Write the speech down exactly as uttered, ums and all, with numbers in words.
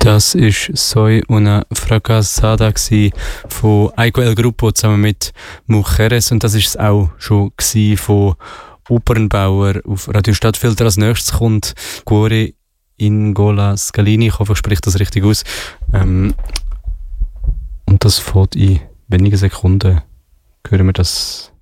Das war «Soy una fracasada» von Aiko El Grupo zusammen mit Mujeres. Und das war es auch schon von Opernbauer auf Radio Stadtfilter. Als nächstes kommt Cuore in Gola Scalini. Ich hoffe, ich spreche das richtig aus. Ähm, und das fährt in wenigen Sekunden. Hören wir das